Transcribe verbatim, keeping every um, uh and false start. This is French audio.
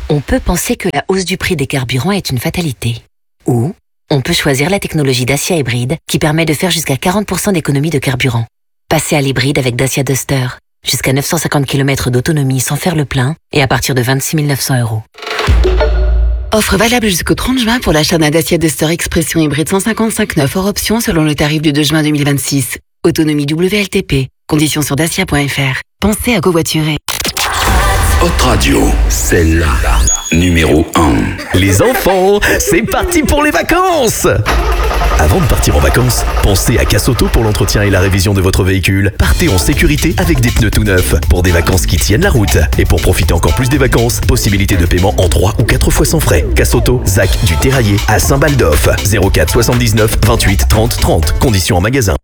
On peut penser que la hausse du prix des carburants est une fatalité. Ou on peut choisir la technologie Dacia Hybride qui permet de faire jusqu'à quarante pour cent d'économie de carburant. Passez à l'hybride avec Dacia Duster. Jusqu'à neuf cent cinquante kilomètres d'autonomie sans faire le plein et à partir de vingt-six mille neuf cents euros. Offre valable jusqu'au trente juin pour l'achat d'un Dacia Duster Expression hybride cent cinquante-cinq neuf hors option selon le tarif du deux juin deux mille vingt-six. Autonomie W L T P. Conditions sur dacia point f r. Pensez à covoiturer. Hot Radio, celle-là, numéro un. Les enfants, c'est parti pour les vacances! Avant de partir en vacances, pensez à Casoto pour l'entretien et la révision de votre véhicule. Partez en sécurité avec des pneus tout neufs pour des vacances qui tiennent la route. Et pour profiter encore plus des vacances, possibilité de paiement en trois ou quatre fois sans frais. Casoto, Z A C du Terraillé à Saint-Baldoff. zéro quatre soixante-dix-neuf vingt-huit trente trente. Conditions en magasin.